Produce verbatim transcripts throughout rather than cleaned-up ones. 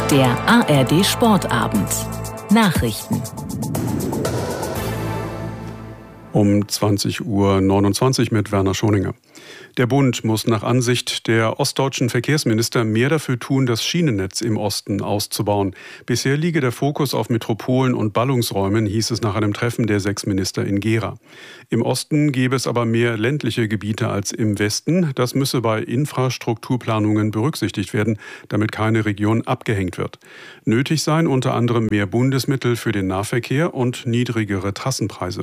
Der A R D Sportabend. Nachrichten. Um zwanzig Uhr neunundzwanzig mit Werner Schoninger. Der Bund muss nach Ansicht der ostdeutschen Verkehrsminister mehr dafür tun, das Schienennetz im Osten auszubauen. Bisher liege der Fokus auf Metropolen und Ballungsräumen, hieß es nach einem Treffen der sechs Minister in Gera. Im Osten gäbe es aber mehr ländliche Gebiete als im Westen. Das müsse bei Infrastrukturplanungen berücksichtigt werden, damit keine Region abgehängt wird. Nötig seien unter anderem mehr Bundesmittel für den Nahverkehr und niedrigere Trassenpreise.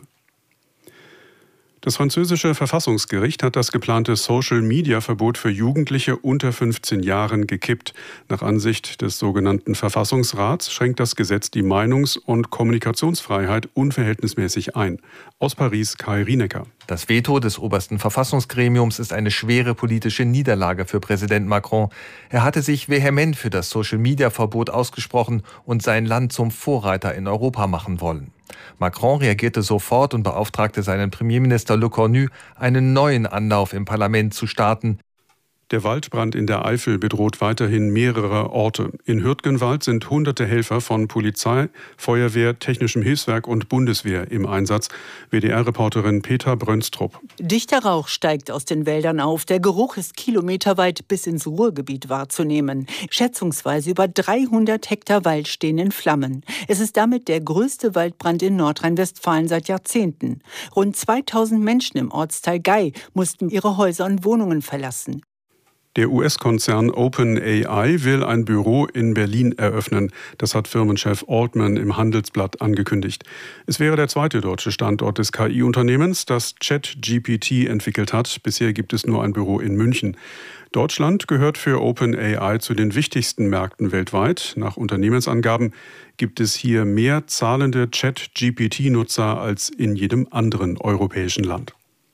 Das französische Verfassungsgericht hat das geplante Social-Media-Verbot für Jugendliche unter fünfzehn Jahren gekippt. Nach Ansicht des sogenannten Verfassungsrats schränkt das Gesetz die Meinungs- und Kommunikationsfreiheit unverhältnismäßig ein. Aus Paris Kai Rienecker. Das Veto des obersten Verfassungsgremiums ist eine schwere politische Niederlage für Präsident Macron. Er hatte sich vehement für das Social-Media-Verbot ausgesprochen und sein Land zum Vorreiter in Europa machen wollen. Macron reagierte sofort und beauftragte seinen Premierminister Le Cornu, einen neuen Anlauf im Parlament zu starten. Der Waldbrand in der Eifel bedroht weiterhin mehrere Orte. In Hürtgenwald sind hunderte Helfer von Polizei, Feuerwehr, Technischem Hilfswerk und Bundeswehr im Einsatz. W D R-Reporterin Petra Brönstrup. Dichter Rauch steigt aus den Wäldern auf. Der Geruch ist kilometerweit bis ins Ruhrgebiet wahrzunehmen. Schätzungsweise über dreihundert Hektar Wald stehen in Flammen. Es ist damit der größte Waldbrand in Nordrhein-Westfalen seit Jahrzehnten. Rund zweitausend Menschen im Ortsteil Gei mussten ihre Häuser und Wohnungen verlassen. Der U S-Konzern OpenAI will ein Büro in Berlin eröffnen. Das hat Firmenchef Altman im Handelsblatt angekündigt. Es wäre der zweite deutsche Standort des K I-Unternehmens, das ChatGPT entwickelt hat. Bisher gibt es nur ein Büro in München. Deutschland gehört für OpenAI zu den wichtigsten Märkten weltweit. Nach Unternehmensangaben gibt es hier mehr zahlende ChatGPT-Nutzer als in jedem anderen europäischen Land.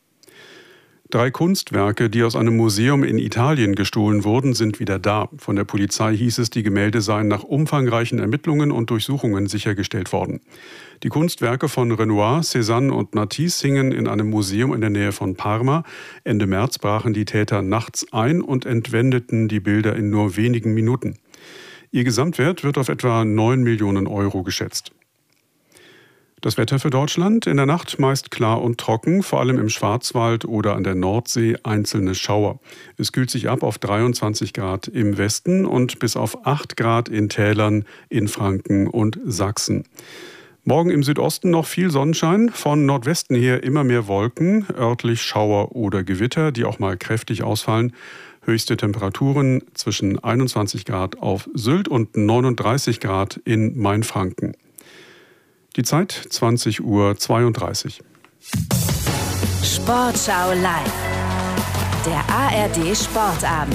Drei Kunstwerke, die aus einem Museum in Italien gestohlen wurden, sind wieder da. Von der Polizei hieß es, die Gemälde seien nach umfangreichen Ermittlungen und Durchsuchungen sichergestellt worden. Die Kunstwerke von Renoir, Cézanne und Matisse hingen in einem Museum in der Nähe von Parma. Ende März brachen die Täter nachts ein und entwendeten die Bilder in nur wenigen Minuten. Ihr Gesamtwert wird auf etwa neun Millionen Euro geschätzt. Das Wetter für Deutschland: in der Nacht meist klar und trocken, vor allem im Schwarzwald oder an der Nordsee einzelne Schauer. Es kühlt sich ab auf dreiundzwanzig Grad im Westen und bis auf acht Grad in Tälern in Franken und Sachsen. Morgen im Südosten noch viel Sonnenschein, von Nordwesten her immer mehr Wolken, örtlich Schauer oder Gewitter, die auch mal kräftig ausfallen. Höchste Temperaturen zwischen einundzwanzig Grad auf Sylt und neununddreißig Grad in Mainfranken. Die Zeit zwanzig Uhr zweiunddreißig. Sportschau live. Der A R D Sportabend.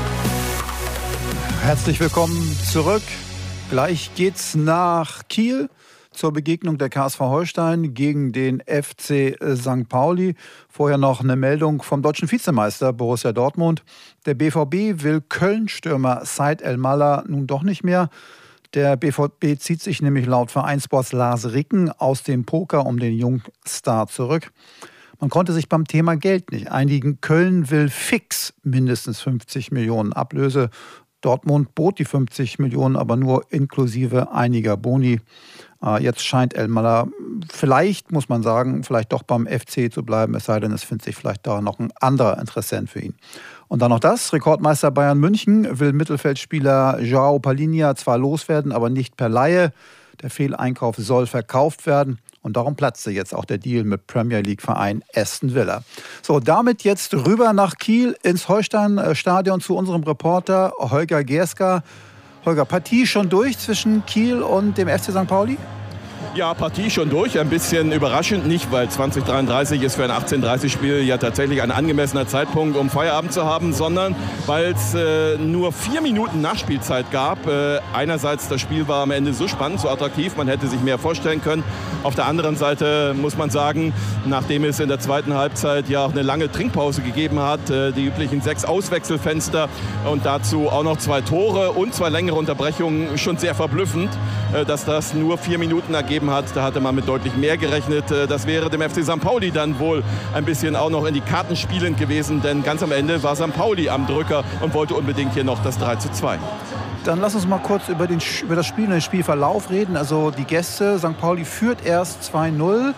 Herzlich willkommen zurück. Gleich geht's nach Kiel zur Begegnung der K S V Holstein gegen den F C Sankt Pauli. Vorher noch eine Meldung vom deutschen Vizemeister Borussia Dortmund. Der B V B will Köln-Stürmer Said El-Mallah nun doch nicht mehr. Der B V B zieht sich nämlich laut Vereinsboss Lars Ricken aus dem Poker um den Jungstar zurück. Man konnte sich beim Thema Geld nicht einigen. Köln will fix mindestens fünfzig Millionen Ablöse. Dortmund bot die fünfzig Millionen, aber nur inklusive einiger Boni. Jetzt scheint El-Mallah vielleicht, muss man sagen, vielleicht doch beim F C zu bleiben, es sei denn, es findet sich vielleicht da noch ein anderer Interessent für ihn. Und dann noch das: Rekordmeister Bayern München will Mittelfeldspieler João Palhinha zwar loswerden, aber nicht per Leihe. Der Fehleinkauf soll verkauft werden. Und darum platzte jetzt auch der Deal mit Premier League-Verein Aston Villa. So, damit jetzt rüber nach Kiel ins Holstein-Stadion zu unserem Reporter Holger Gerska. Holger, Partie schon durch zwischen Kiel und dem F C Sankt Pauli? Ja, Partie schon durch. Ein bisschen überraschend nicht, weil zwanzig dreiunddreißig ist für ein achtzehn Uhr dreißig Spiel ja tatsächlich ein angemessener Zeitpunkt, um Feierabend zu haben, sondern weil es äh, nur vier Minuten Nachspielzeit gab. Äh, einerseits, das Spiel war am Ende so spannend, so attraktiv, man hätte sich mehr vorstellen können. Auf der anderen Seite muss man sagen, nachdem es in der zweiten Halbzeit ja auch eine lange Trinkpause gegeben hat, äh, die üblichen sechs Auswechselfenster und dazu auch noch zwei Tore und zwei längere Unterbrechungen, schon sehr verblüffend, äh, dass das nur vier Minuten ergeben gegeben hat. Da hatte man mit deutlich mehr gerechnet. Das wäre dem F C Sankt Pauli dann wohl ein bisschen auch noch in die Karten spielend gewesen, denn ganz am Ende war Sankt Pauli am Drücker und wollte unbedingt hier noch das drei zu zwei. Dann lass uns mal kurz über, den, über das Spiel und den Spielverlauf reden. Also die Gäste, Sankt Pauli führt erst zwei null.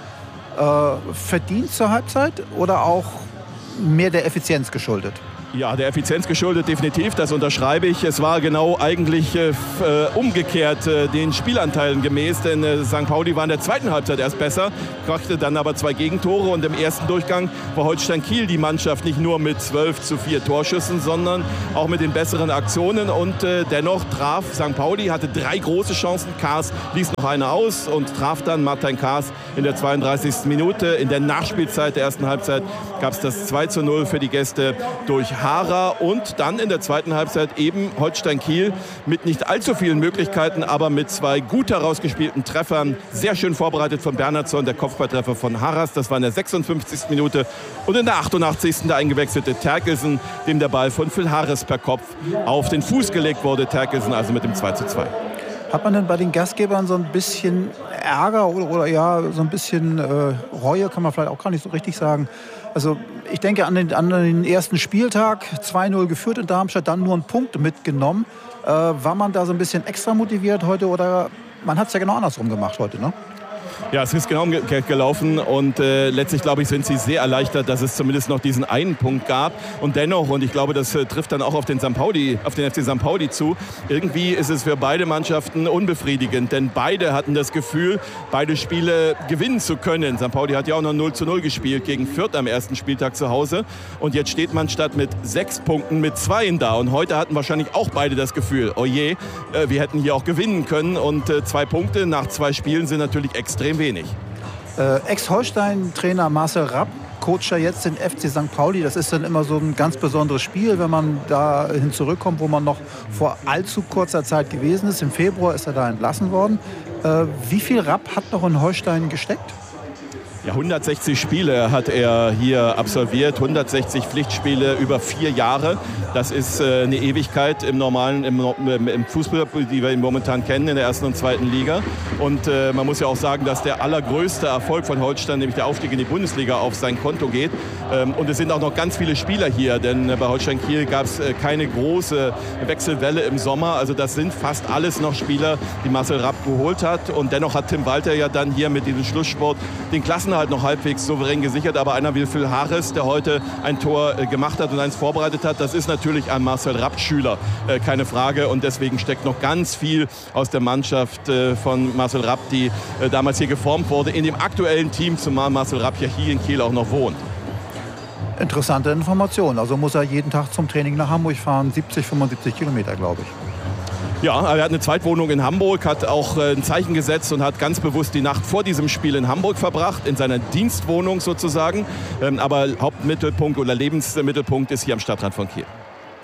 Äh, verdient zur Halbzeit oder auch mehr der Effizienz geschuldet? Ja, der Effizienz geschuldet, definitiv, das unterschreibe ich. Es war genau eigentlich äh, umgekehrt äh, den Spielanteilen gemäß, denn äh, Sankt Pauli war in der zweiten Halbzeit erst besser, brachte dann aber zwei Gegentore und im ersten Durchgang war Holstein Kiel die Mannschaft nicht nur mit zwölf zu vier Torschüssen, sondern auch mit den besseren Aktionen und äh, dennoch traf Sankt Pauli, hatte drei große Chancen, Kaas ließ noch eine aus und traf dann Martin Kaas in der zweiunddreißigsten Minute. In der Nachspielzeit der ersten Halbzeit gab es das zwei zu null für die Gäste durch Hara und dann in der zweiten Halbzeit eben Holstein Kiel mit nicht allzu vielen Möglichkeiten, aber mit zwei gut herausgespielten Treffern. Sehr schön vorbereitet von Bernhardsson, der Kopfballtreffer von Harras, das war in der sechsundfünfzigsten Minute und in der achtundachtzigsten der eingewechselte Terkelsen, dem der Ball von Phil Harris per Kopf auf den Fuß gelegt wurde. Terkelsen also mit dem zwei zu zwei. Hat man denn bei den Gastgebern so ein bisschen Ärger oder, oder ja, so ein bisschen äh, Reue, kann man vielleicht auch gar nicht so richtig sagen? Also ich denke an den, an den ersten Spieltag, zwei null geführt in Darmstadt, dann nur einen Punkt mitgenommen. Äh, war man da so ein bisschen extra motiviert heute oder man hat es ja genau andersrum gemacht heute, ne? Ja, es ist genau umgekehrt gelaufen und äh, letztlich, glaube ich, sind sie sehr erleichtert, dass es zumindest noch diesen einen Punkt gab. Und dennoch, und ich glaube, das äh, trifft dann auch auf den, Sankt Pauli, auf den F C Sankt Pauli zu, irgendwie ist es für beide Mannschaften unbefriedigend, denn beide hatten das Gefühl, beide Spiele gewinnen zu können. Sankt Pauli hat ja auch noch null zu null gespielt gegen Fürth am ersten Spieltag zu Hause und jetzt steht man statt mit sechs Punkten mit zweien da und heute hatten wahrscheinlich auch beide das Gefühl, oh je, äh, wir hätten hier auch gewinnen können und äh, zwei Punkte nach zwei Spielen sind natürlich extrem wenig. Äh, Ex-Holstein-Trainer Marcel Rapp coacht ja jetzt den F C Sankt Pauli. Das ist dann immer so ein ganz besonderes Spiel, wenn man dahin zurückkommt, wo man noch vor allzu kurzer Zeit gewesen ist. Im Februar ist er da entlassen worden. Äh, wie viel Rapp hat noch in Holstein gesteckt? Ja, hundertsechzig Spiele hat er hier absolviert, hundertsechzig Pflichtspiele über vier Jahre. Das ist äh, eine Ewigkeit im normalen, im, im Fußball, die wir ihn momentan kennen in der ersten und zweiten Liga. Und äh, man muss ja auch sagen, dass der allergrößte Erfolg von Holstein, nämlich der Aufstieg in die Bundesliga, auf sein Konto geht. Ähm, und es sind auch noch ganz viele Spieler hier, denn äh, bei Holstein Kiel gab es äh, keine große Wechselwelle im Sommer. Also das sind fast alles noch Spieler, die Marcel Rapp geholt hat. Und dennoch hat Tim Walter ja dann hier mit diesem Schlusssport den Klassenerhalt noch halbwegs souverän gesichert, aber einer wie Phil Harris, der heute ein Tor äh, gemacht hat und eins vorbereitet hat, das ist natürlich ein Marcel Rapp-Schüler, äh, keine Frage und deswegen steckt noch ganz viel aus der Mannschaft äh, von Marcel Rapp, die äh, damals hier geformt wurde, in dem aktuellen Team, zumal Marcel Rapp ja hier in Kiel auch noch wohnt. Interessante Information, also muss er jeden Tag zum Training nach Hamburg fahren, siebzig, fünfundsiebzig Kilometer, glaube ich. Ja, er hat eine Zweitwohnung in Hamburg, hat auch ein Zeichen gesetzt und hat ganz bewusst die Nacht vor diesem Spiel in Hamburg verbracht, in seiner Dienstwohnung sozusagen. Aber Hauptmittelpunkt oder Lebensmittelpunkt ist hier am Stadtrand von Kiel.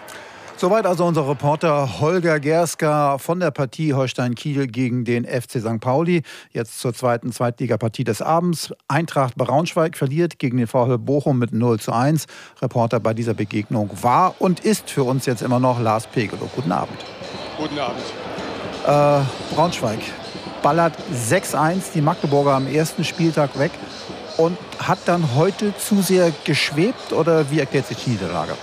Soweit also unser Reporter Holger Gerska von der Partie Holstein Kiel gegen den F C Sankt Pauli. Jetzt zur zweiten Zweitligapartie des Abends. Eintracht Braunschweig verliert gegen den VfL Bochum mit null zu eins. Reporter bei dieser Begegnung war und ist für uns jetzt immer noch Lars Pegelow. Guten Abend. Guten Abend. Äh, Braunschweig ballert sechs eins die Magdeburger am ersten Spieltag weg und hat dann heute zu sehr geschwebt oder wie erklärt sich die Niederlage?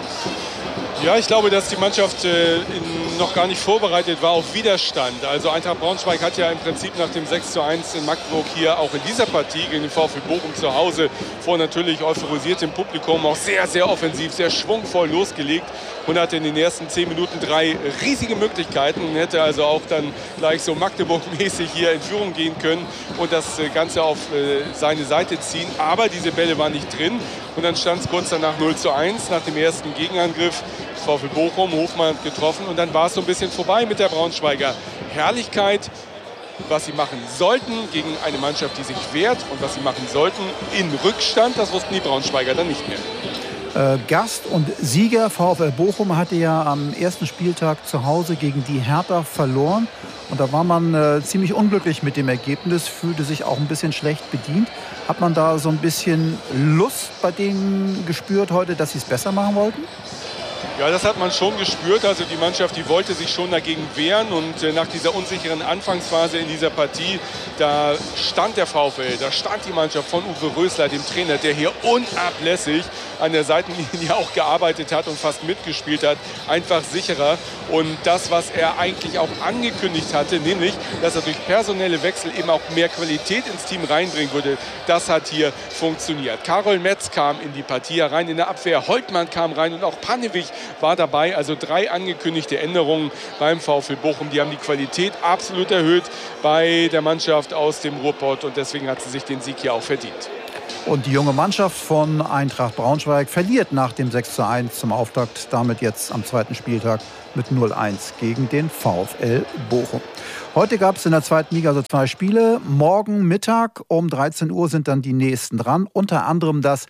Ja, ich glaube, dass die Mannschaft äh, in, noch gar nicht vorbereitet war auf Widerstand. Also Eintracht Braunschweig hat ja im Prinzip nach dem sechs zu eins in Magdeburg hier auch in dieser Partie gegen den VfL Bochum zu Hause vor natürlich euphorisiertem Publikum auch sehr, sehr offensiv, sehr schwungvoll losgelegt und hatte in den ersten zehn Minuten drei riesige Möglichkeiten und hätte also auch dann gleich so Magdeburg-mäßig hier in Führung gehen können und das Ganze auf äh, seine Seite ziehen. Aber diese Bälle waren nicht drin und dann stand es kurz danach null zu eins nach dem ersten Gegenangriff. VfL Bochum, Hofmann getroffen und dann war es so ein bisschen vorbei mit der Braunschweiger Herrlichkeit, was sie machen sollten gegen eine Mannschaft, die sich wehrt und was sie machen sollten in Rückstand, das wussten die Braunschweiger dann nicht mehr. Äh, Gast und Sieger VfL Bochum hatte ja am ersten Spieltag zu Hause gegen die Hertha verloren und da war man äh, ziemlich unglücklich mit dem Ergebnis, fühlte sich auch ein bisschen schlecht bedient. Hat man da so ein bisschen Lust bei denen gespürt heute, dass sie es besser machen wollten? Ja, das hat man schon gespürt. Also die Mannschaft, die wollte sich schon dagegen wehren. Und äh, nach dieser unsicheren Anfangsphase in dieser Partie, da stand der VfL, da stand die Mannschaft von Uwe Rösler, dem Trainer, der hier unablässig an der Seitenlinie auch gearbeitet hat und fast mitgespielt hat, einfach sicherer. Und das, was er eigentlich auch angekündigt hatte, nämlich, dass er durch personelle Wechsel eben auch mehr Qualität ins Team reinbringen würde, das hat hier funktioniert. Karol Metz kam in die Partie herein in der Abwehr, Holtmann kam rein und auch Pannewick war dabei. Also drei angekündigte Änderungen beim VfL Bochum. Die haben die Qualität absolut erhöht bei der Mannschaft aus dem Ruhrpott und deswegen hat sie sich den Sieg hier auch verdient. Und die junge Mannschaft von Eintracht Braunschweig verliert nach dem sechs zu eins zum Auftakt, damit jetzt am zweiten Spieltag mit null eins gegen den VfL Bochum. Heute gab es in der zweiten Liga also zwei Spiele. Morgen Mittag um dreizehn Uhr sind dann die nächsten dran. Unter anderem das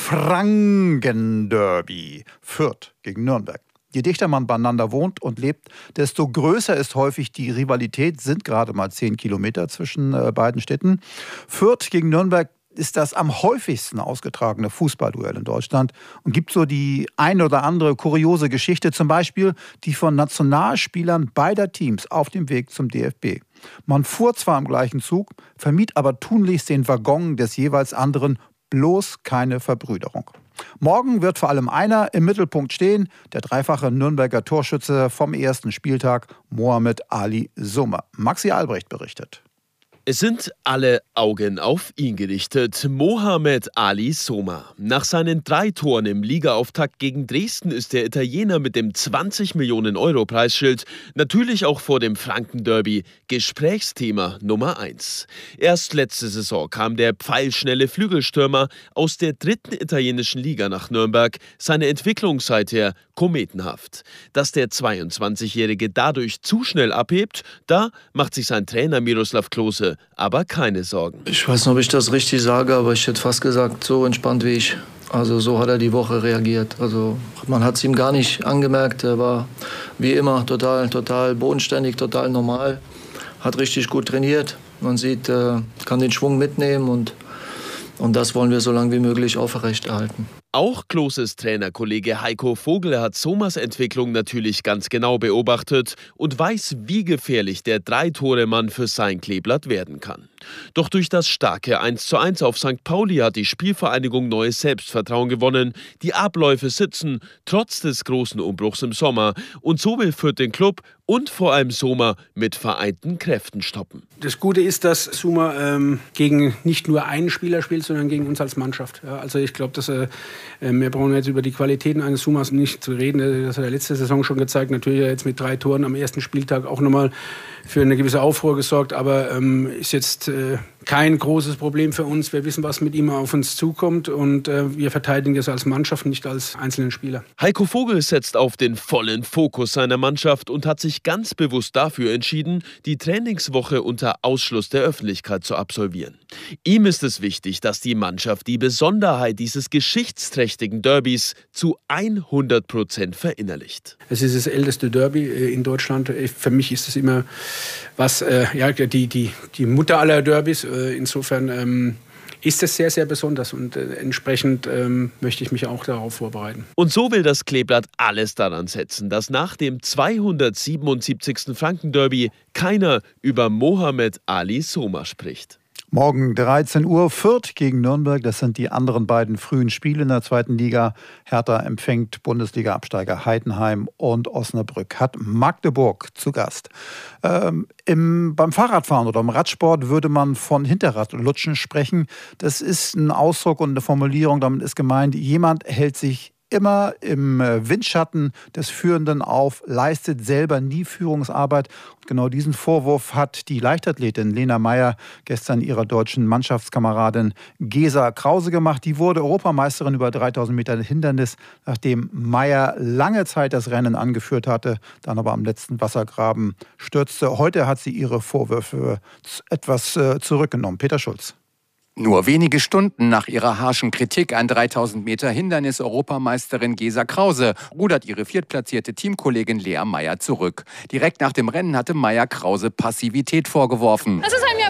Franken-Derby. Fürth gegen Nürnberg. Je dichter man beieinander wohnt und lebt, desto größer ist häufig die Rivalität. Sind gerade mal zehn Kilometer zwischen äh, beiden Städten. Fürth gegen Nürnberg ist das am häufigsten ausgetragene Fußballduell in Deutschland und gibt so die ein oder andere kuriose Geschichte, zum Beispiel die von Nationalspielern beider Teams auf dem Weg zum D F B. Man fuhr zwar im gleichen Zug, vermied aber tunlichst den Waggon des jeweils anderen, bloß keine Verbrüderung. Morgen wird vor allem einer im Mittelpunkt stehen, der dreifache Nürnberger Torschütze vom ersten Spieltag, Mohamed Ali Sommer. Maxi Albrecht berichtet. Es sind alle Augen auf ihn gerichtet. Mohamed Ali Sommer. Nach seinen drei Toren im Ligaauftakt gegen Dresden ist der Italiener mit dem zwanzig Millionen Euro Preisschild natürlich auch vor dem Franken-Derby Gesprächsthema Nummer eins. Erst letzte Saison kam der pfeilschnelle Flügelstürmer aus der dritten italienischen Liga nach Nürnberg. Seine Entwicklung seither kometenhaft. Dass der zweiundzwanzigjährige dadurch zu schnell abhebt, da macht sich sein Trainer Miroslav Klose aber keine Sorgen. Ich weiß nicht, ob ich das richtig sage, aber ich hätte fast gesagt, so entspannt wie ich. Also so hat er die Woche reagiert. Also man hat es ihm gar nicht angemerkt. Er war wie immer total, total bodenständig, total normal. Hat richtig gut trainiert. Man sieht, er kann den Schwung mitnehmen und, und das wollen wir so lange wie möglich aufrechterhalten. Auch Kloses Trainerkollege Heiko Vogel hat Sommers Entwicklung natürlich ganz genau beobachtet und weiß, wie gefährlich der Drei-Tore-Mann für sein Kleeblatt werden kann. Doch durch das starke eins zu eins auf Sankt Pauli hat die Spielvereinigung neues Selbstvertrauen gewonnen. Die Abläufe sitzen, trotz des großen Umbruchs im Sommer. Und so will Fürth den Club und vor allem Sommer mit vereinten Kräften stoppen. Das Gute ist, dass Sommer ähm, gegen nicht nur einen Spieler spielt, sondern gegen uns als Mannschaft. Ja, also ich glaube, dass äh, wir brauchen jetzt über die Qualitäten eines Sommers nicht zu reden. Das hat er letzte Saison schon gezeigt. Natürlich jetzt mit drei Toren am ersten Spieltag auch nochmal für eine gewisse Aufruhr gesorgt. Aber ähm, ist jetzt äh, kein großes Problem für uns. Wir wissen, was mit ihm auf uns zukommt. Und äh, wir verteidigen das als Mannschaft, nicht als einzelnen Spieler. Heiko Vogel setzt auf den vollen Fokus seiner Mannschaft und hat sich ganz bewusst dafür entschieden, die Trainingswoche unter Ausschluss der Öffentlichkeit zu absolvieren. Ihm ist es wichtig, dass die Mannschaft die Besonderheit dieses geschichtsträchtigen Derbys zu hundert Prozent verinnerlicht. Es ist das älteste Derby in Deutschland. Für mich ist es immer was, äh, ja, die, die, die Mutter aller Derbys. Insofern ähm, ist es sehr, sehr besonders und äh, entsprechend ähm, möchte ich mich auch darauf vorbereiten. Und so will das Kleeblatt alles daran setzen, dass nach dem zweihundertsiebenundsiebzigsten Franken-Derby keiner über Mohamed Ali Sommer spricht. Morgen dreizehn Uhr, Fürth gegen Nürnberg. Das sind die anderen beiden frühen Spiele in der zweiten Liga. Hertha empfängt Bundesliga-Absteiger Heidenheim und Osnabrück hat Magdeburg zu Gast. Ähm, im, beim Fahrradfahren oder im Radsport würde man von Hinterradlutschen sprechen. Das ist ein Ausdruck und eine Formulierung, damit ist gemeint, jemand hält sich immer im Windschatten des Führenden auf, leistet selber nie Führungsarbeit. Und genau diesen Vorwurf hat die Leichtathletin Lena Meyer gestern ihrer deutschen Mannschaftskameradin Gesa Krause gemacht. Die wurde Europameisterin über dreitausend Meter Hindernis, nachdem Meyer lange Zeit das Rennen angeführt hatte, dann aber am letzten Wassergraben stürzte. Heute hat sie ihre Vorwürfe etwas zurückgenommen. Peter Schulz. Nur wenige Stunden nach ihrer harschen Kritik an dreitausend Meter Hindernis Europameisterin Gesa Krause rudert ihre viertplatzierte Teamkollegin Lea Meyer zurück. Direkt nach dem Rennen hatte Meyer Krause Passivität vorgeworfen. Das ist einem ja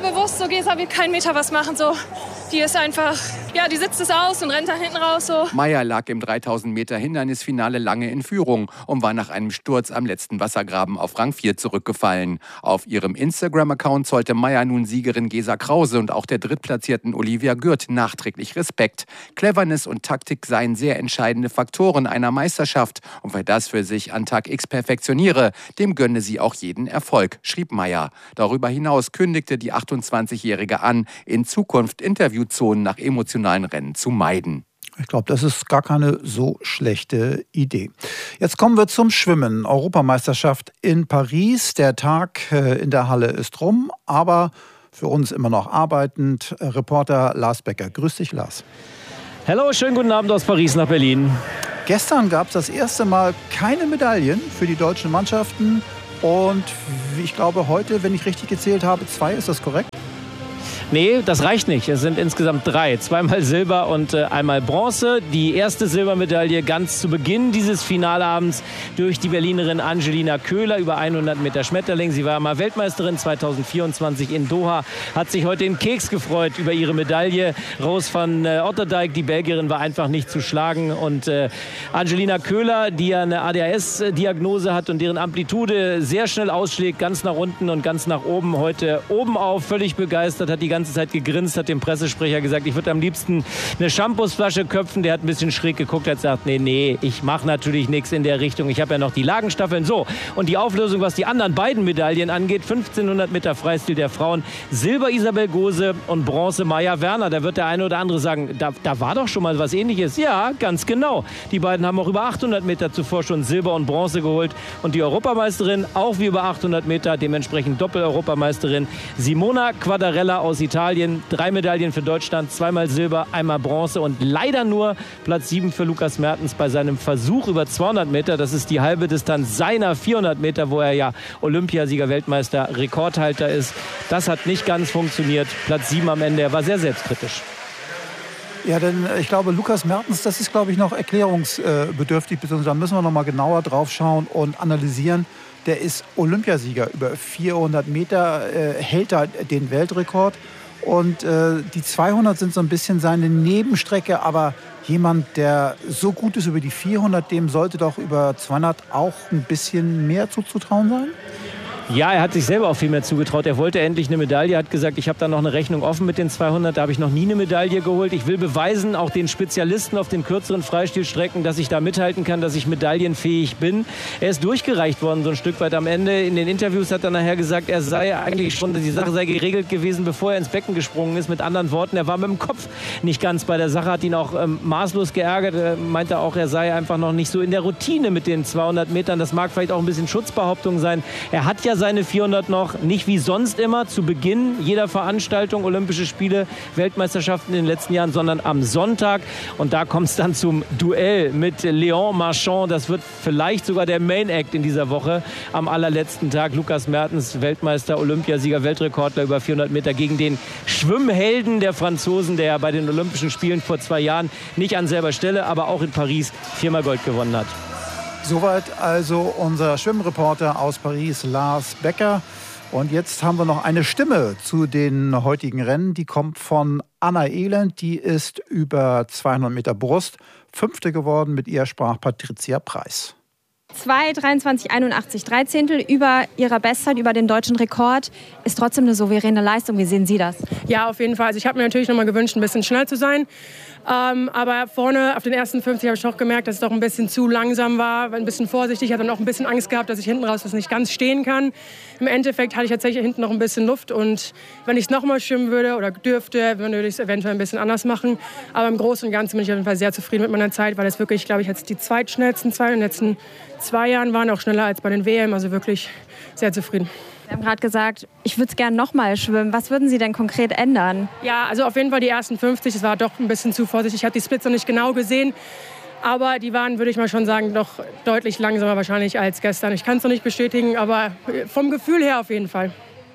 bewusst, so Gesa wird keinen Meter was machen. So. Die ist einfach, ja, die sitzt es aus und rennt da hinten raus. So. Meier lag im dreitausend Meter Hindernisfinale lange in Führung und war nach einem Sturz am letzten Wassergraben auf Rang vier zurückgefallen. Auf ihrem Instagram-Account zollte Meier nun Siegerin Gesa Krause und auch der drittplatzierten Olivia Gürt nachträglich Respekt. Cleverness und Taktik seien sehr entscheidende Faktoren einer Meisterschaft. Und wer das für sich an Tag X perfektioniere, dem gönne sie auch jeden Erfolg, schrieb Meier. Darüber hinaus kündigte die achtundzwanzigjährige an, in Zukunft Interviewzonen nach emotionalen Rennen zu meiden. Ich glaube, das ist gar keine so schlechte Idee. Jetzt kommen wir zum Schwimmen. Europameisterschaft in Paris. Der Tag in der Halle ist rum, aber für uns immer noch arbeitend. Reporter Lars Becker. Grüß dich, Lars. Hallo, schönen guten Abend aus Paris nach Berlin. Gestern gab es das erste Mal keine Medaillen für die deutschen Mannschaften. Und ich glaube heute, wenn ich richtig gezählt habe, zwei. Ist das korrekt? Nee, das reicht nicht. Es sind insgesamt drei. Zweimal Silber und äh, einmal Bronze. Die erste Silbermedaille ganz zu Beginn dieses Finalabends durch die Berlinerin Angelina Köhler über hundert Meter Schmetterling. Sie war mal Weltmeisterin zweitausendvierundzwanzig in Doha. Hat sich heute in Keks gefreut über ihre Medaille. Rose van äh, Otterdijk, die Belgierin, war einfach nicht zu schlagen. Und äh, Angelina Köhler, die ja eine A D H S-Diagnose hat und deren Amplitude sehr schnell ausschlägt, ganz nach unten und ganz nach oben. Heute oben auf, völlig begeistert, hat die ganze Zeit gegrinst, hat dem Pressesprecher gesagt, ich würde am liebsten eine Shampoosflasche köpfen. Der hat ein bisschen schräg geguckt, hat gesagt, nee, nee, ich mache natürlich nichts in der Richtung. Ich habe ja noch die Lagenstaffeln. So, und die Auflösung, was die anderen beiden Medaillen angeht, fünfzehnhundert Meter Freistil der Frauen, Silber Isabel Gose und Bronze Maja Werner. Da wird der eine oder andere sagen, da, da war doch schon mal was Ähnliches. Ja, ganz genau. Die beiden haben auch über achthundert Meter zuvor schon Silber und Bronze geholt. Und die Europameisterin auch wie über achthundert Meter, dementsprechend Doppel-Europameisterin Simona Quadarella aus Italien. Italien, drei Medaillen für Deutschland, zweimal Silber, einmal Bronze und leider nur Platz sieben für Lukas Mertens bei seinem Versuch über zweihundert Meter. Das ist die halbe Distanz seiner vierhundert Meter, wo er ja Olympiasieger, Weltmeister, Rekordhalter ist. Das hat nicht ganz funktioniert. Platz sieben am Ende, er war sehr selbstkritisch. Ja, denn ich glaube, Lukas Mertens, das ist, glaube ich, noch erklärungsbedürftig, beziehungsweise da müssen wir noch mal genauer drauf schauen und analysieren. Der ist Olympiasieger über vierhundert Meter, äh, hält da den Weltrekord. Und äh, die zweihundert sind so ein bisschen seine Nebenstrecke, aber jemand, der so gut ist über die vierhundert, dem sollte doch über zweihundert auch ein bisschen mehr zuzutrauen sein? Ja, er hat sich selber auch viel mehr zugetraut. Er wollte endlich eine Medaille, hat gesagt, ich habe da noch eine Rechnung offen mit den zweihundert, da habe ich noch nie eine Medaille geholt. Ich will beweisen, auch den Spezialisten auf den kürzeren Freistilstrecken, dass ich da mithalten kann, dass ich medaillenfähig bin. Er ist durchgereicht worden, so ein Stück weit am Ende. In den Interviews hat er nachher gesagt, er sei eigentlich schon, die Sache sei geregelt gewesen, bevor er ins Becken gesprungen ist. Mit anderen Worten, er war mit dem Kopf nicht ganz bei der Sache, hat ihn auch ähm, maßlos geärgert. Er meinte auch, er sei einfach noch nicht so in der Routine mit den zweihundert Metern. Das mag vielleicht auch ein bisschen Schutzbehauptung sein. Er hat ja seine vierhundert noch, nicht wie sonst immer zu Beginn jeder Veranstaltung, Olympische Spiele, Weltmeisterschaften in den letzten Jahren, sondern am Sonntag. Und da kommt es dann zum Duell mit Léon Marchand. Das wird vielleicht sogar der Main Act in dieser Woche am allerletzten Tag. Lukas Mertens, Weltmeister, Olympiasieger, Weltrekordler über vierhundert Meter gegen den Schwimmhelden der Franzosen, der ja bei den Olympischen Spielen vor zwei Jahren nicht an selber Stelle, aber auch in Paris viermal Gold gewonnen hat. Soweit also unser Schwimmreporter aus Paris, Lars Becker. Und jetzt haben wir noch eine Stimme zu den heutigen Rennen. Die kommt von Anna Elend. Die ist über zweihundert Meter Brust Fünfte geworden. Mit ihr sprach Patricia Preis. zwei dreiundzwanzig einundachtzig, drei Zehntel über ihrer Bestzeit, über den deutschen Rekord, ist trotzdem eine souveräne Leistung. Wie sehen Sie das? Ja, auf jeden Fall. Also ich habe mir natürlich noch mal gewünscht, ein bisschen schnell zu sein. Ähm, aber vorne auf den ersten fünfzig habe ich doch gemerkt, dass es doch ein bisschen zu langsam war, ein bisschen vorsichtig. Ich hatte dann auch ein bisschen Angst gehabt, dass ich hinten raus das nicht ganz stehen kann. Im Endeffekt hatte ich tatsächlich hinten noch ein bisschen Luft und wenn ich es noch mal schwimmen würde oder dürfte, würde ich es eventuell ein bisschen anders machen. Aber im Großen und Ganzen bin ich auf jeden Fall sehr zufrieden mit meiner Zeit, weil es wirklich, glaube ich, jetzt die zweitschnellsten zwei in den letzten zwei Jahren waren, auch schneller als bei den W M, also wirklich sehr zufrieden. Sie haben gerade gesagt, ich würde es gerne noch mal schwimmen. Was würden Sie denn konkret ändern? Ja, also auf jeden Fall die ersten fünfzig, das war doch ein bisschen zu vorsichtig. Ich habe die Splits noch nicht genau gesehen, aber die waren, würde ich mal schon sagen, doch deutlich langsamer wahrscheinlich als gestern. Ich kann es noch nicht bestätigen, aber vom Gefühl her auf jeden Fall.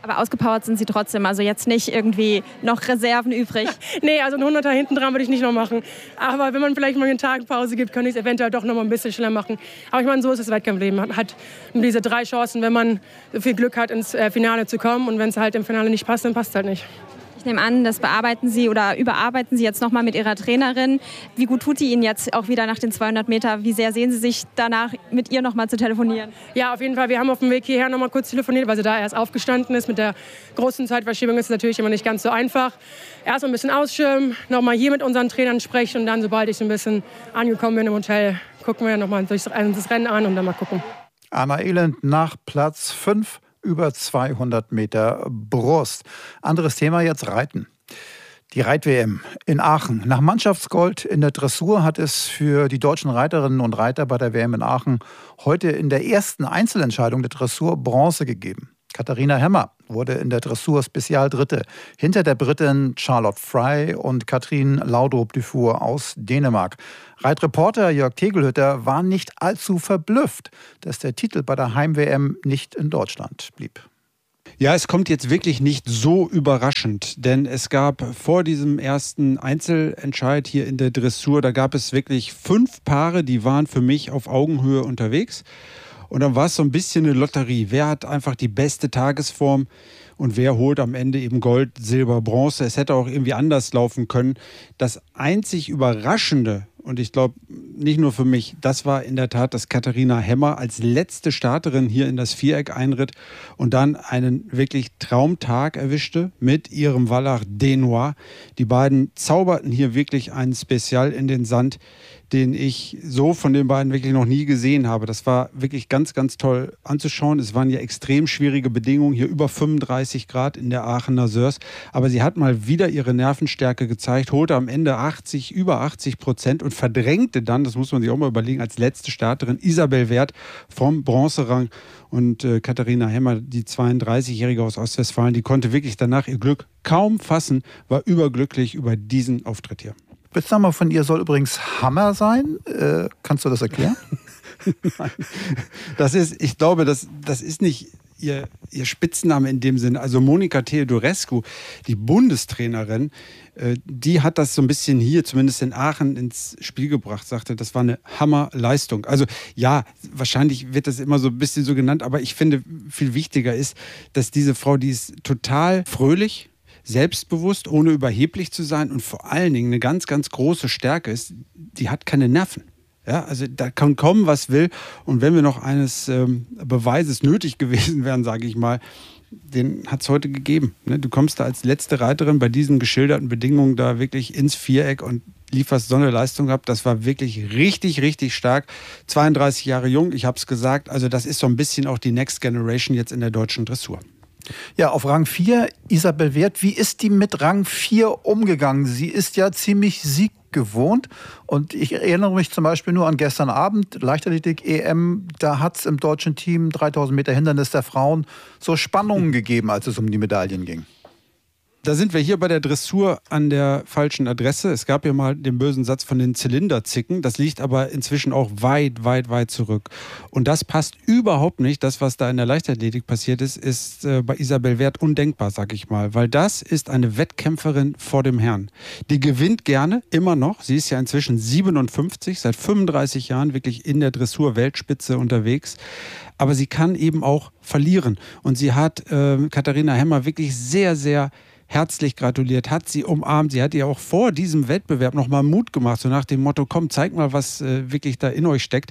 Aber ausgepowert sind Sie trotzdem, also jetzt nicht irgendwie noch Reserven übrig? Nee, also einen Hunderter hinten dran würde ich nicht noch machen. Aber wenn man vielleicht mal einen Tag Pause gibt, könnte ich es eventuell doch noch mal ein bisschen schneller machen. Aber ich meine, so ist das Wettkampfleben. Man hat diese drei Chancen, wenn man so viel Glück hat, ins Finale zu kommen. Und wenn es halt im Finale nicht passt, dann passt es halt nicht. Ich nehme an, das bearbeiten Sie oder überarbeiten Sie jetzt noch mal mit Ihrer Trainerin. Wie gut tut die Ihnen jetzt auch wieder nach den zweihundert Meter? Wie sehr sehen Sie sich danach, mit ihr noch mal zu telefonieren? Ja, auf jeden Fall. Wir haben auf dem Weg hierher noch mal kurz telefoniert, weil sie da erst aufgestanden ist. Mit der großen Zeitverschiebung ist es natürlich immer nicht ganz so einfach. Erst mal ein bisschen ausschirmen, noch mal hier mit unseren Trainern sprechen und dann, sobald ich so ein bisschen angekommen bin im Hotel, gucken wir noch mal durch das Rennen an und dann mal gucken. Anna Elend nach Platz fünf. Über zweihundert Meter Brust. Anderes Thema jetzt Reiten. Die Reit-W M in Aachen. Nach Mannschaftsgold in der Dressur hat es für die deutschen Reiterinnen und Reiter bei der W M in Aachen heute in der ersten Einzelentscheidung der Dressur Bronze gegeben. Katharina Hemmer wurde in der Dressur Spezial Dritte, hinter der Britin Charlotte Fry und Katrin Laudrup-Dufour aus Dänemark. Reitreporter Jörg Tegelhütter war nicht allzu verblüfft, dass der Titel bei der Heim-W M nicht in Deutschland blieb. Ja, es kommt jetzt wirklich nicht so überraschend, denn es gab vor diesem ersten Einzelentscheid hier in der Dressur, da gab es wirklich fünf Paare, die waren für mich auf Augenhöhe unterwegs. Und dann war es so ein bisschen eine Lotterie. Wer hat einfach die beste Tagesform und wer holt am Ende eben Gold, Silber, Bronze? Es hätte auch irgendwie anders laufen können. Das einzig Überraschende, und ich glaube nicht nur für mich, das war in der Tat, dass Katharina Hemmer als letzte Starterin hier in das Viereck einritt und dann einen wirklich Traumtag erwischte mit ihrem Wallach Denois. Die beiden zauberten hier wirklich einen Spezial in den Sand, den ich so von den beiden wirklich noch nie gesehen habe. Das war wirklich ganz, ganz toll anzuschauen. Es waren ja extrem schwierige Bedingungen, hier über fünfunddreißig Grad in der Aachener Sörs. Aber sie hat mal wieder ihre Nervenstärke gezeigt, holte am Ende achtzig, über achtzig Prozent und verdrängte dann, das muss man sich auch mal überlegen, als letzte Starterin Isabel Werth vom Bronzerang. Und äh, Katharina Hemmer, die zweiunddreißigjährige aus Ostwestfalen, die konnte wirklich danach ihr Glück kaum fassen, war überglücklich über diesen Auftritt hier. Spitzname von ihr soll übrigens Hammer sein. Äh, kannst du das erklären? Nein. Das ist, ich glaube, das, das ist nicht ihr, ihr Spitzname in dem Sinne. Also Monika Theodorescu, die Bundestrainerin, äh, die hat das so ein bisschen hier, zumindest in Aachen, ins Spiel gebracht, sagte, das war eine Hammerleistung. Also ja, wahrscheinlich wird das immer so ein bisschen so genannt, aber ich finde, viel wichtiger ist, dass diese Frau, die ist total fröhlich, selbstbewusst, ohne überheblich zu sein und vor allen Dingen eine ganz, ganz große Stärke ist, die hat keine Nerven. Ja, also da kann kommen, was will. Und wenn wir noch eines ähm, Beweises nötig gewesen wären, sage ich mal, den hat es heute gegeben. Ne? Du kommst da als letzte Reiterin bei diesen geschilderten Bedingungen da wirklich ins Viereck und lieferst so eine Leistung ab. Das war wirklich richtig, richtig stark. zweiunddreißig Jahre jung, ich habe es gesagt. Also das ist so ein bisschen auch die Next Generation jetzt in der deutschen Dressur. Ja, auf Rang vier, Isabel Werth. Wie ist die mit Rang vier umgegangen? Sie ist ja ziemlich sieggewohnt. Und ich erinnere mich zum Beispiel nur an gestern Abend, Leichtathletik-E M. Da hat es im deutschen Team dreitausend Meter Hindernis der Frauen so Spannungen gegeben, als es um die Medaillen ging. Da sind wir hier bei der Dressur an der falschen Adresse. Es gab ja mal den bösen Satz von den Zylinderzicken. Das liegt aber inzwischen auch weit, weit, weit zurück. Und das passt überhaupt nicht. Das, was da in der Leichtathletik passiert ist, ist äh, bei Isabel Werth undenkbar, sag ich mal. Weil das ist eine Wettkämpferin vor dem Herrn. Die gewinnt gerne, immer noch. Sie ist ja inzwischen siebenundfünfzig, seit fünfunddreißig Jahren wirklich in der Dressur-Weltspitze unterwegs. Aber sie kann eben auch verlieren. Und sie hat äh, Katharina Hemmer wirklich sehr, sehr herzlich gratuliert, hat sie umarmt. Sie hat ihr auch vor diesem Wettbewerb nochmal Mut gemacht, so nach dem Motto, komm, zeig mal, was äh, wirklich da in euch steckt.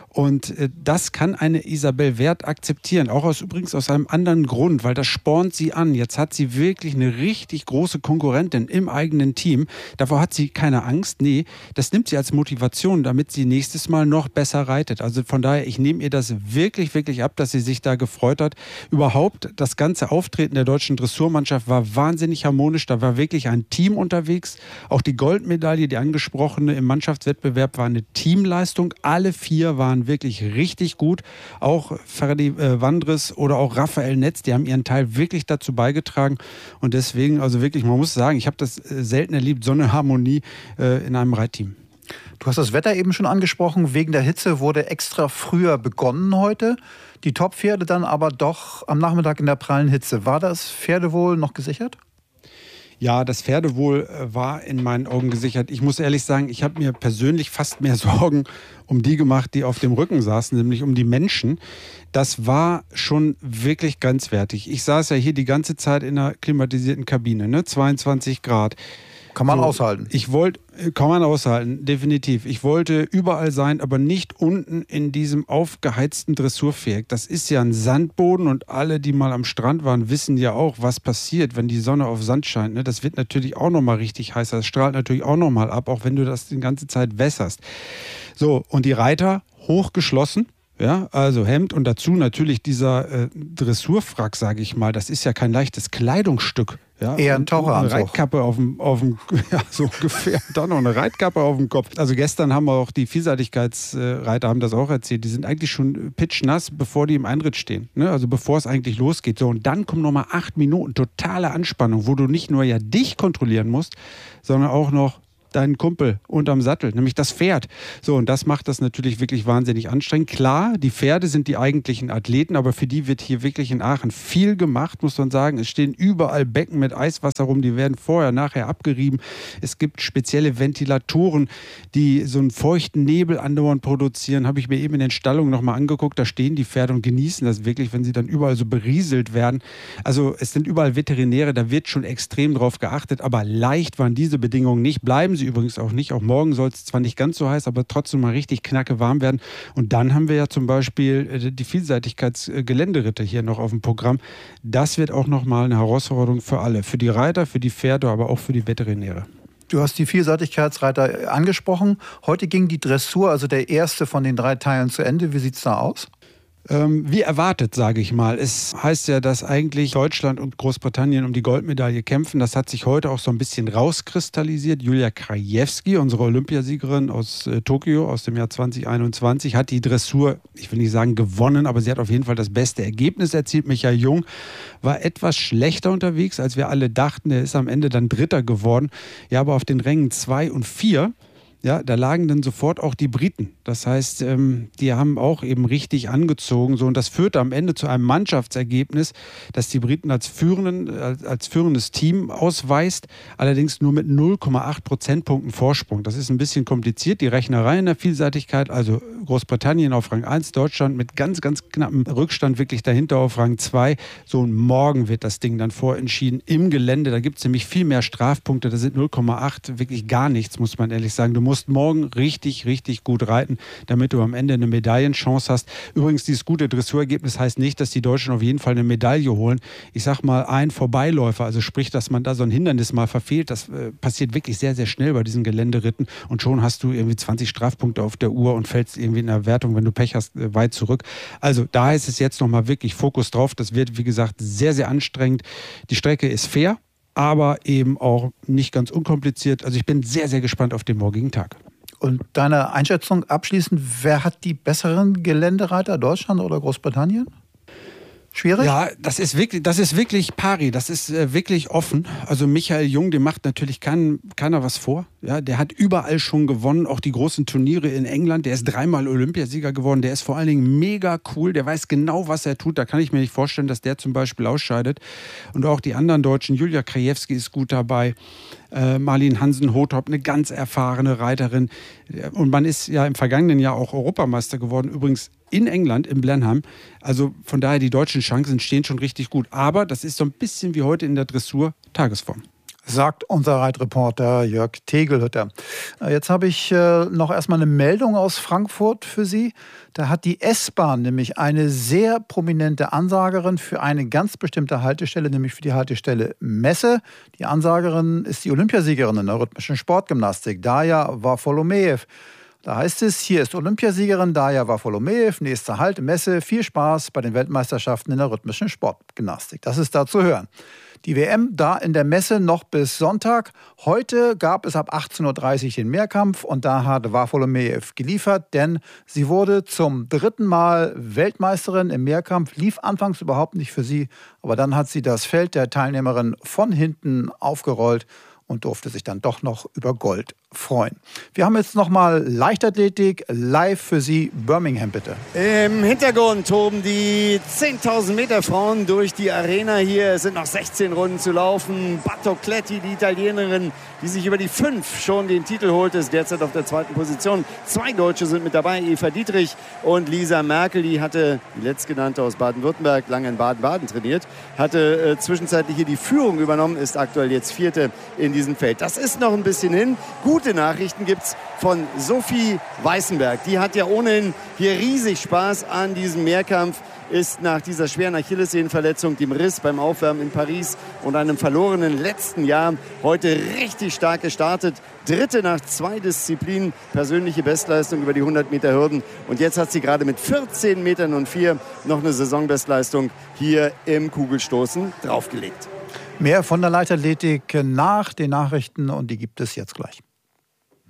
Und äh, das kann eine Isabel Werth akzeptieren, auch aus, übrigens aus einem anderen Grund, weil das spornt sie an. Jetzt hat sie wirklich eine richtig große Konkurrentin im eigenen Team. Davor hat sie keine Angst. Nee, das nimmt sie als Motivation, damit sie nächstes Mal noch besser reitet. Also von daher, ich nehme ihr das wirklich, wirklich ab, dass sie sich da gefreut hat. Überhaupt, das ganze Auftreten der deutschen Dressurmannschaft war wahnsinnig harmonisch. Da war wirklich ein Team unterwegs. Auch die Goldmedaille, die angesprochene im Mannschaftswettbewerb, war eine Teamleistung. Alle vier waren wirklich richtig gut. Auch Ferdi äh, Wandres oder auch Raphael Netz, die haben ihren Teil wirklich dazu beigetragen. Und deswegen, also wirklich, man muss sagen, ich habe das äh, selten erlebt, so eine Harmonie äh, in einem Reitteam. Du hast das Wetter eben schon angesprochen. Wegen der Hitze wurde extra früher begonnen heute. Die Top-Pferde dann aber doch am Nachmittag in der prallen Hitze. War das Pferdewohl noch gesichert? Ja, das Pferdewohl war in meinen Augen gesichert. Ich muss ehrlich sagen, ich habe mir persönlich fast mehr Sorgen um die gemacht, die auf dem Rücken saßen, nämlich um die Menschen. Das war schon wirklich grenzwertig. Ich saß ja hier die ganze Zeit in einer klimatisierten Kabine, ne? zweiundzwanzig Grad. Kann man so, aushalten. Ich wollte, kann man aushalten, definitiv. Ich wollte überall sein, aber nicht unten in diesem aufgeheizten Dressurviereck. Das ist ja ein Sandboden und alle, die mal am Strand waren, wissen ja auch, was passiert, wenn die Sonne auf Sand scheint. Ne? Das wird natürlich auch nochmal richtig heiß. Das strahlt natürlich auch nochmal ab, auch wenn du das die ganze Zeit wässerst. So, und die Reiter hochgeschlossen. Ja, also Hemd und dazu natürlich dieser äh, Dressurfrack, sage ich mal. Das ist ja kein leichtes Kleidungsstück. Ja, eher ein Taucheranzug. Eine Reitkappe auf dem, auf dem ja, so ungefähr. Dann noch eine Reitkappe auf dem Kopf. Also gestern haben wir auch die Vielseitigkeitsreiter haben das auch erzählt. Die sind eigentlich schon pitschnass, bevor die im Einritt stehen. Ne? Also bevor es eigentlich losgeht. So, und dann kommen nochmal acht Minuten totale Anspannung, wo du nicht nur ja dich kontrollieren musst, sondern auch noch deinen Kumpel unterm Sattel, nämlich das Pferd. So, und das macht das natürlich wirklich wahnsinnig anstrengend. Klar, die Pferde sind die eigentlichen Athleten, aber für die wird hier wirklich in Aachen viel gemacht, muss man sagen. Es stehen überall Becken mit Eiswasser rum, die werden vorher, nachher abgerieben. Es gibt spezielle Ventilatoren, die so einen feuchten Nebel andauernd produzieren. Habe ich mir eben in den Stallungen nochmal angeguckt. Da stehen die Pferde und genießen das wirklich, wenn sie dann überall so berieselt werden. Also es sind überall Veterinäre, da wird schon extrem drauf geachtet, aber leicht waren diese Bedingungen nicht. Bleiben sie übrigens auch nicht. Auch morgen soll es zwar nicht ganz so heiß, aber trotzdem mal richtig knacke warm werden. Und dann haben wir ja zum Beispiel die Vielseitigkeitsgeländeritte hier noch auf dem Programm. Das wird auch nochmal eine Herausforderung für alle. Für die Reiter, für die Pferde, aber auch für die Veterinäre. Du hast die Vielseitigkeitsreiter angesprochen. Heute ging die Dressur, also der erste von den drei Teilen, zu Ende. Wie sieht es da aus? Ähm, wie erwartet, sage ich mal. Es heißt ja, dass eigentlich Deutschland und Großbritannien um die Goldmedaille kämpfen. Das hat sich heute auch so ein bisschen rauskristallisiert. Julia Krajewski, unsere Olympiasiegerin aus äh, Tokio aus dem Jahr zwanzig einundzwanzig, hat die Dressur, ich will nicht sagen gewonnen, aber sie hat auf jeden Fall das beste Ergebnis erzielt. Michael Jung war etwas schlechter unterwegs, als wir alle dachten. Er ist am Ende dann Dritter geworden. Ja, aber auf den Rängen zwei und vier, ja, da lagen dann sofort auch die Briten. Das heißt, ähm, die haben auch eben richtig angezogen. So, und das führte am Ende zu einem Mannschaftsergebnis, das die Briten als, führenden, als, als führendes Team ausweist, allerdings nur mit null Komma acht Prozentpunkten Vorsprung. Das ist ein bisschen kompliziert, die Rechnerei in der Vielseitigkeit. Also Großbritannien auf Rang eins, Deutschland mit ganz, ganz knappem Rückstand wirklich dahinter auf Rang zwei. So, und morgen wird das Ding dann vorentschieden im Gelände. Da gibt es nämlich viel mehr Strafpunkte. Da sind null Komma acht wirklich gar nichts, muss man ehrlich sagen. Du musst morgen richtig, richtig gut reiten, damit du am Ende eine Medaillenchance hast. Übrigens, dieses gute Dressurergebnis heißt nicht, dass die Deutschen auf jeden Fall eine Medaille holen. Ich sag mal, ein Vorbeiläufer, also sprich, dass man da so ein Hindernis mal verfehlt, das äh, passiert wirklich sehr, sehr schnell bei diesen Geländeritten und schon hast du irgendwie zwanzig Strafpunkte auf der Uhr und fällst irgendwie in der Wertung, wenn du Pech hast, äh, weit zurück. Also da heißt es jetzt nochmal wirklich Fokus drauf. Das wird, wie gesagt, sehr, sehr anstrengend. Die Strecke ist fair, aber eben auch nicht ganz unkompliziert. Also ich bin sehr, sehr gespannt auf den morgigen Tag. Und deine Einschätzung abschließend, wer hat die besseren Geländereiter, Deutschland oder Großbritannien? Schwierig? Ja, das ist wirklich, das ist wirklich pari, das ist äh, wirklich offen. Also Michael Jung, dem macht natürlich kein, keiner was vor. Ja, der hat überall schon gewonnen, auch die großen Turniere in England. Der ist dreimal Olympiasieger geworden. Der ist vor allen Dingen mega cool. Der weiß genau, was er tut. Da kann ich mir nicht vorstellen, dass der zum Beispiel ausscheidet. Und auch die anderen Deutschen, Julia Krajewski ist gut dabei. Äh, Marlin Hansen-Hothop, eine ganz erfahrene Reiterin. Und man ist ja im vergangenen Jahr auch Europameister geworden. Übrigens in England, in Blenheim. Also von daher, die deutschen Chancen stehen schon richtig gut. Aber das ist so ein bisschen wie heute in der Dressur Tagesform. Sagt unser Reitreporter Jörg Tegelhütter. Jetzt habe ich äh, noch erstmal eine Meldung aus Frankfurt für Sie. Da hat die S-Bahn nämlich eine sehr prominente Ansagerin für eine ganz bestimmte Haltestelle, nämlich für die Haltestelle Messe. Die Ansagerin ist die Olympiasiegerin in der rhythmischen Sportgymnastik, Darja Wafolomejew. Da heißt es, hier ist Olympiasiegerin Darja Wafolomejew, nächster Halt, Messe, viel Spaß bei den Weltmeisterschaften in der rhythmischen Sportgymnastik. Das ist da zu hören. Die W M da in der Messe noch bis Sonntag. Heute gab es ab achtzehn Uhr dreißig den Mehrkampf und da hat Wafolomejew geliefert, denn sie wurde zum dritten Mal Weltmeisterin im Mehrkampf. Lief anfangs überhaupt nicht für sie, aber dann hat sie das Feld der Teilnehmerin von hinten aufgerollt und durfte sich dann doch noch über Gold freuen. Wir haben jetzt nochmal Leichtathletik live für Sie. Birmingham, bitte. Im Hintergrund toben die zehntausend Meter Frauen durch die Arena hier. Es sind noch sechzehn Runden zu laufen. Battocletti, die Italienerin, die sich über die fünf schon den Titel holt, ist derzeit auf der zweiten Position. Zwei Deutsche sind mit dabei, Eva Dietrich und Lisa Merkel. Die hatte, die letztgenannte aus Baden-Württemberg, lange in Baden-Baden trainiert, hatte äh, zwischenzeitlich hier die Führung übernommen, ist aktuell jetzt Vierte in diesem Feld. Das ist noch ein bisschen hin. Gute Nachrichten gibt es von Sophie Weißenberg. Die hat ja ohnehin hier riesig Spaß an diesem Mehrkampf, ist nach dieser schweren Achillessehnenverletzung, dem Riss beim Aufwärmen in Paris und einem verlorenen letzten Jahr heute richtig stark gestartet. Dritte nach zwei Disziplinen, persönliche Bestleistung über die hundert Meter Hürden. Und jetzt hat sie gerade mit vierzehn Metern und vier noch eine Saisonbestleistung hier im Kugelstoßen draufgelegt. Mehr von der Leichtathletik nach den Nachrichten und die gibt es jetzt gleich.